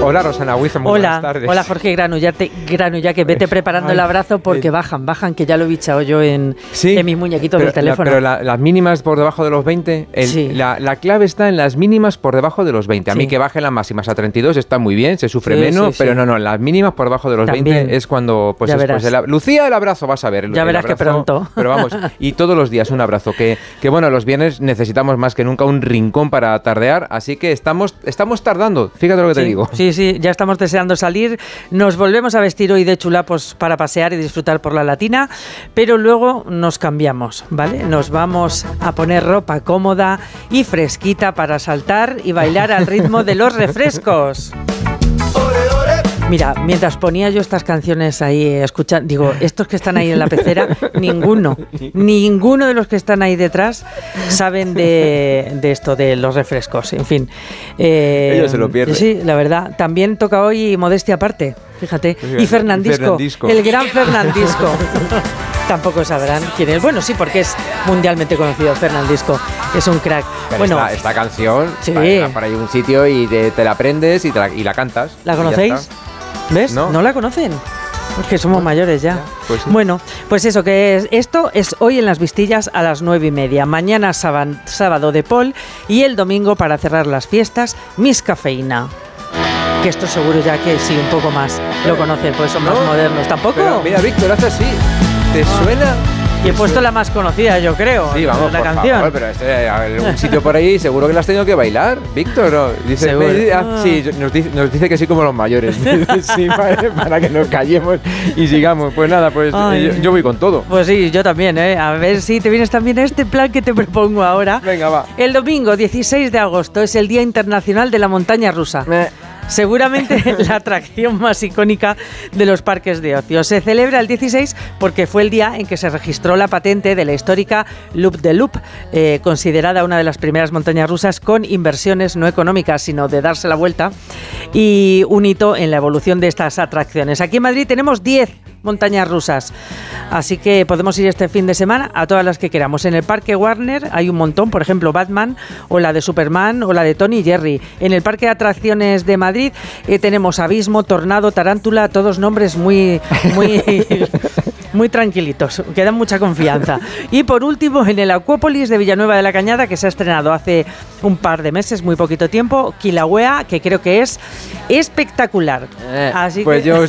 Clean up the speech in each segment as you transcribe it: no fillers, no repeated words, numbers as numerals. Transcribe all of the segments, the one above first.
Hola Rosana Huizo, muy buenas tardes. Hola Jorge Granullaque, vete preparando el abrazo porque bajan, que ya lo he bichado yo en mis muñequitos del teléfono. Pero las mínimas por debajo de los 20, la clave está en las mínimas por debajo de los 20. A mí que bajen las máximas a 32 está muy bien, se sufre menos, pero no, las mínimas por debajo de los también 20 es cuando... Pues Lucía, el abrazo, vas a ver. Ya verás que pronto. Pero vamos, y todos los días un abrazo, que bueno, los viernes necesitamos más que nunca un rincón para tardear, así que estamos tardando, fíjate lo que te digo. Sí, ya estamos deseando salir, nos volvemos a vestir hoy de chulapos para pasear y disfrutar por la Latina, pero luego nos cambiamos, ¿vale? Nos vamos a poner ropa cómoda y fresquita para saltar y bailar al ritmo de los refrescos. Mira, mientras ponía yo estas canciones ahí, digo, estos que están ahí en la pecera, ninguno de los que están ahí detrás saben de esto, de los refrescos, en fin. Ellos se lo pierden. Sí, la verdad. También toca hoy modestia aparte, fíjate. Y Fernandisco, el gran Fernandisco. Tampoco sabrán quién es. Bueno, sí, porque es mundialmente conocido Fernandisco. Es un crack. Pero bueno, esta canción, para ir a un sitio y te la aprendes y la cantas. ¿La conocéis? ¿Ves? ¿No la conocen? Es que somos mayores ya. Pues sí. Bueno, pues eso, esto es hoy en Las Vistillas a las 9:30. Mañana sábado de Paul y el domingo para cerrar las fiestas, Miss Cafeína. Que esto seguro ya que sí, un poco más lo conocen, pues son más modernos. ¿Tampoco? Pero mira, Víctor, hace así. ¿Te suena? Y he puesto la más conocida, yo creo. Sí, vamos, la por canción. Favor, pero un sitio por ahí seguro que la has tenido que bailar, Víctor, ¿no? Dice, sí, nos dice que sí como los mayores. Sí, para que nos callemos y sigamos. Pues nada, pues yo voy con todo. Pues sí, yo también, ¿eh? A ver si te vienes también a este plan que te propongo ahora. Venga, va. El domingo 16 de agosto es el Día Internacional de la Montaña Rusa. Seguramente la atracción más icónica de los parques de ocio. Se celebra el 16 porque fue el día en que se registró la patente de la histórica Loop de Loop, considerada una de las primeras montañas rusas con inversiones no económicas, sino de darse la vuelta, y un hito en la evolución de estas atracciones. Aquí en Madrid tenemos 10 montañas rusas, así que podemos ir este fin de semana a todas las que queramos. En el Parque Warner hay un montón, por ejemplo Batman, o la de Superman, o la de Tony y Jerry. En el Parque de Atracciones de Madrid tenemos Abismo, Tornado, Tarántula, todos nombres muy tranquilitos, que dan mucha confianza. Y por último, en el Acuópolis de Villanueva de la Cañada, que se ha estrenado hace un par de meses, muy poquito tiempo, Kilauea, que creo que es espectacular. Así pues que yo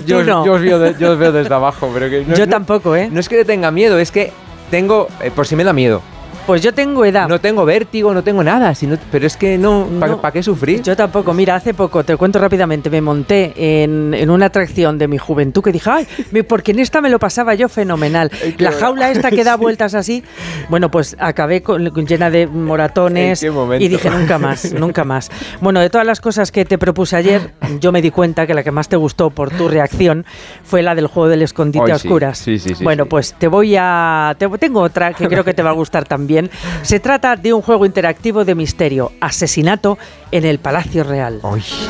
os veo desde abajo, pero que yo tampoco, ¿eh? No es que le tenga miedo, es que tengo, por si me da miedo. Pues yo tengo edad. No tengo vértigo, no tengo nada, pero es que no, ¿para qué sufrir? Yo tampoco. Mira, hace poco, te cuento rápidamente, me monté en una atracción de mi juventud que dije, porque en esta me lo pasaba yo fenomenal. La jaula esta que da vueltas así, bueno, pues acabé llena de moratones y dije, nunca más. Bueno, de todas las cosas que te propuse ayer, yo me di cuenta que la que más te gustó por tu reacción fue la del juego del escondite a oscuras. Sí. Bueno, pues tengo otra que creo que te va a gustar también. Se trata de un juego interactivo de misterio, asesinato en el Palacio Real.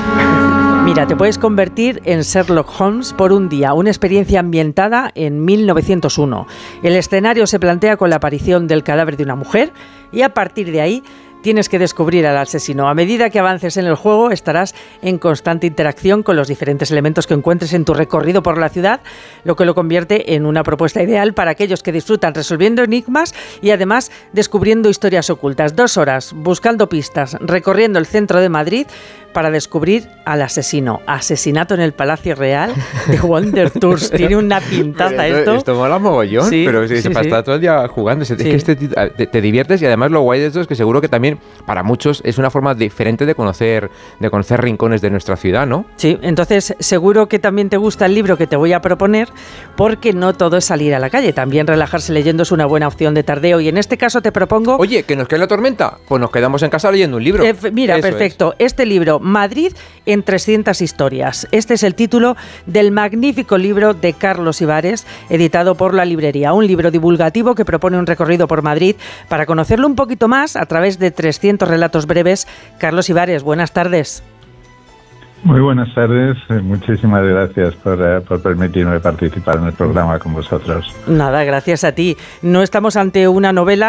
Mira, te puedes convertir en Sherlock Holmes por un día, una experiencia ambientada en 1901. El escenario se plantea con la aparición del cadáver de una mujer y a partir de ahí tienes que descubrir al asesino. A medida que avances en el juego, estarás en constante interacción con los diferentes elementos que encuentres en tu recorrido por la ciudad, lo que lo convierte en una propuesta ideal para aquellos que disfrutan resolviendo enigmas y además descubriendo historias ocultas. 2 horas buscando pistas, recorriendo el centro de Madrid para descubrir al asesino. Asesinato en el Palacio Real de Wonder Tours. Tiene una pintaza esto. Esto mola mogollón, pero se pasa todo el día jugando. Es que te diviertes y además lo guay de esto es que seguro que también para muchos es una forma diferente de conocer rincones de nuestra ciudad, ¿no? Sí, entonces seguro que también te gusta el libro que te voy a proponer, porque no todo es salir a la calle. También relajarse leyendo es una buena opción de tardeo y en este caso te propongo... Oye, ¿que nos cae la tormenta? Pues nos quedamos en casa leyendo un libro. Mira, eso perfecto. Este libro, Madrid en 300 historias. Este es el título del magnífico libro de Carlos Ibares, editado por La Librería. Un libro divulgativo que propone un recorrido por Madrid para conocerlo un poquito más a través de 300 relatos breves. Carlos Ibares, buenas tardes. Muy buenas tardes, muchísimas gracias por permitirme participar en el programa con vosotros. Nada, gracias a ti. No estamos ante una novela